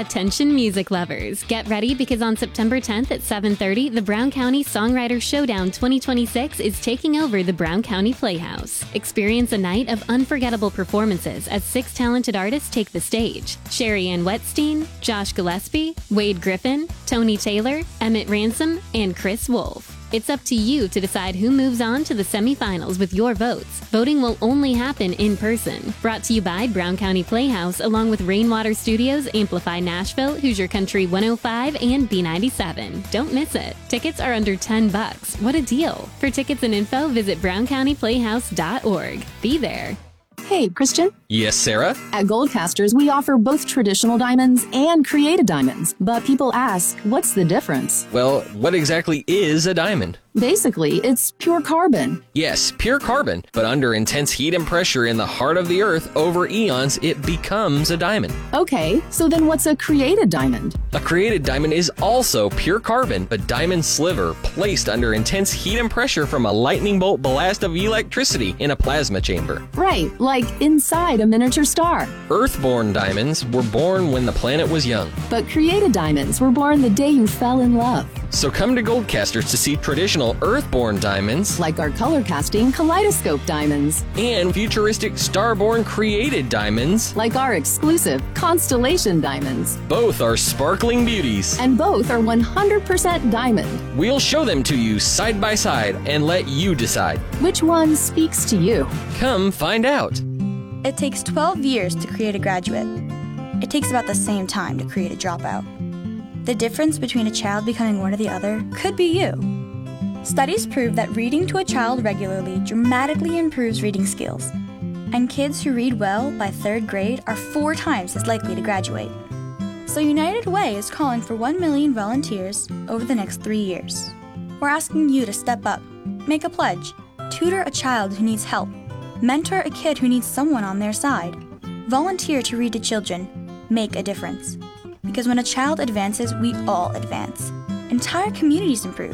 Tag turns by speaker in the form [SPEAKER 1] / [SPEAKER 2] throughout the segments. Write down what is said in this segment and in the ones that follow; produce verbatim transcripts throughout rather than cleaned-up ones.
[SPEAKER 1] Attention music lovers, get ready because on September tenth at seven thirty, the Brown County Songwriter Showdown twenty twenty-six is taking over the Brown County Playhouse. Experience a night of unforgettable performances as six talented artists take the stage. Sherry Ann Wetstein, Josh Gillespie, Wade Griffin, Tony Taylor, Emmett Ransom, and Chris Wolf. It's up to you to decide who moves on to the semifinals with your votes. Voting will only happen in person. Brought to you by Brown County Playhouse, along with Rainwater Studios, Amplify Nashville, Hoosier Country one oh five, and B ninety-seven. Don't miss it. Tickets are under ten bucks. What a deal. For tickets and info, visit brown county playhouse dot org. Be there.
[SPEAKER 2] Hey, Christian.
[SPEAKER 3] Yes, Sarah?
[SPEAKER 2] At Goldcasters, we offer both traditional diamonds and created diamonds. But people ask, what's the difference?
[SPEAKER 3] Well, what exactly is a diamond?
[SPEAKER 2] Basically, it's pure carbon.
[SPEAKER 3] Yes, pure carbon, but under intense heat and pressure in the heart of the Earth over eons, it becomes a diamond.
[SPEAKER 2] Okay, so then what's a created diamond?
[SPEAKER 3] A created diamond is also pure carbon, a diamond sliver placed under intense heat and pressure from a lightning bolt blast of electricity in a plasma chamber.
[SPEAKER 2] Right, like inside a miniature star.
[SPEAKER 3] Earth-born diamonds were born when the planet was young.
[SPEAKER 2] But created diamonds were born the day you fell in love.
[SPEAKER 3] So come to Goldcasters to see traditional Earth-born diamonds,
[SPEAKER 2] like our color casting kaleidoscope diamonds,
[SPEAKER 3] and futuristic star-born created diamonds,
[SPEAKER 2] like our exclusive constellation diamonds.
[SPEAKER 3] Both are sparkling beauties,
[SPEAKER 2] and both are one hundred percent diamond.
[SPEAKER 3] We'll show them to you side by side and let you decide
[SPEAKER 2] which one speaks to you.
[SPEAKER 3] Come find out.
[SPEAKER 4] It takes twelve years to create a graduate. It takes about the same time to create a dropout. The difference between a child becoming one or the other could be you. Studies prove that reading to a child regularly dramatically improves reading skills, and kids who read well by third grade are four times as likely to graduate. So United Way is calling for one million volunteers over the next three years. We're asking you to step up, make a pledge, tutor a child who needs help, mentor a kid who needs someone on their side, volunteer to read to children, make a difference. Because when a child advances, we all advance. Entire communities improve.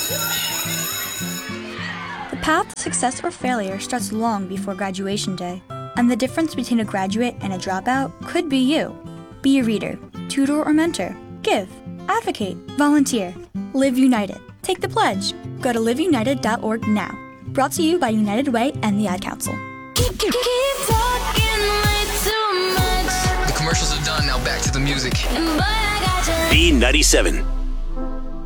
[SPEAKER 4] The path to success or failure starts long before graduation day, and the difference between a graduate and a dropout could be you. Be a reader, tutor or mentor, give, advocate, volunteer. Live United. Take the pledge. Go to live united dot org now. Brought to you by United Way and the Ad Council.
[SPEAKER 5] Keep, keep, keep talking way too much.
[SPEAKER 6] The commercials are done, now back to the music.
[SPEAKER 5] But I got you.
[SPEAKER 7] B ninety-seven.